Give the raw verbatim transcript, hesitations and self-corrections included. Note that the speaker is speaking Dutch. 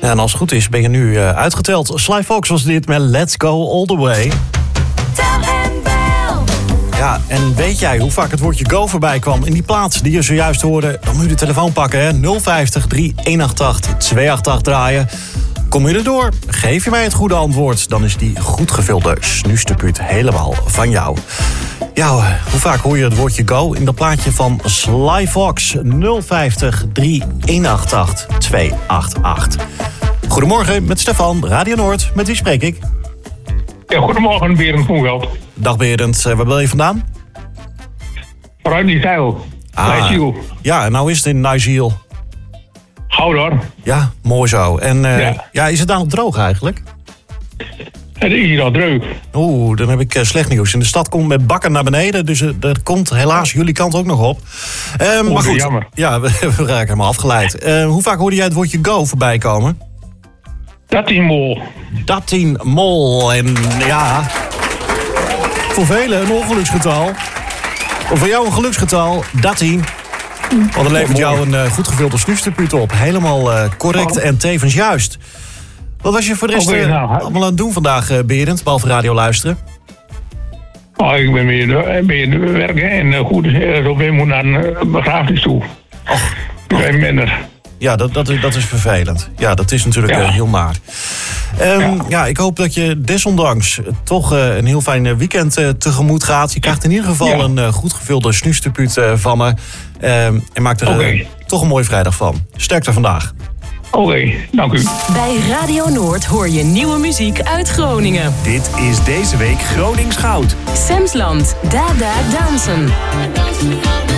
En als het goed is ben je nu uh, uitgeteld. Sly Fox was dit met Let's Go All The Way. Tel en bel. Ja, en weet jij hoe vaak het woordje go voorbij kwam in die plaats die je zojuist hoorde? Dan moet je de telefoon pakken, hè. nul vijftig, drie eenentachtig, tweeëntachtig draaien. Kom je erdoor? Geef je mij het goede antwoord, dan is die goed gevulde snuisterpuut helemaal van jou. Ja, hoe vaak hoor je het woordje go in dat plaatje van Sly Fox? nul vijftig, drie eenentachtig, tweeëntachtig. Goedemorgen, met Stefan, Radio Noord. Met wie spreek ik? Ja, goedemorgen, Berend Koenveld. Dag Berend, waar ben je vandaan? Vanuit die zeil. Ah, ja, en nou is het in Nijziel. Goud hoor. Ja, mooi zo. En uh, ja. ja, is het daar nog droog eigenlijk? Het is hier al druk. Oeh, dan heb ik uh, slecht nieuws. In de stad komt met bakken naar beneden, dus uh, dat komt helaas jullie kant ook nog op. Um, oh, maar goed, jammer. Ja, we, we raken helemaal afgeleid. Uh, hoe vaak hoorde jij het woordje go voorbij komen? dertien mol. dertien mol. En ja, voor velen een ongeluksgetal. Of voor jou een geluksgetal, dertien. Want dat levert jou een uh, goed gevulde snuisterpuut op. Helemaal uh, correct oh. en tevens juist. Wat was je voor de rest okay, nou, uh, allemaal aan het doen vandaag, uh, Berend? Behalve radio luisteren. Oh, ik ben weer, weer werken en uh, goed, uh, zo weer moet naar een uh, begrafenis toe. Och, ik ben minder. Ja, dat, dat, dat is vervelend. Ja, dat is natuurlijk ja. uh, heel naar. Um, ja. ja, ik hoop dat je desondanks toch uh, een heel fijn weekend uh, tegemoet gaat. Je krijgt in ieder geval ja. een uh, goed gevulde snuisterpuut uh, van me. Um, en maakt er okay. uh, toch een mooie vrijdag van. Sterkte vandaag. Oké, okay, dank u. Bij Radio Noord hoor je nieuwe muziek uit Groningen. Dit is deze week Gronings Goud. Semsland, Dada Dansen.